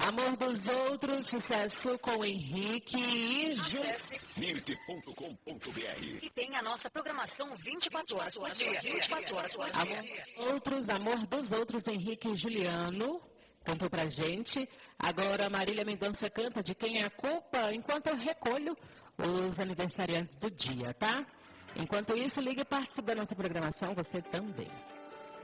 Amor dos Outros, sucesso com Henrique e Acesse mirte.com.br e tem a nossa programação 24 horas por dia. 24 horas por dia. Amor dos Outros, Henrique e Juliano cantou pra gente. Agora Marília Mendonça canta De Quem é a Culpa, enquanto eu recolho os aniversariantes do dia, tá? Enquanto isso, ligue e participe da nossa programação, você também.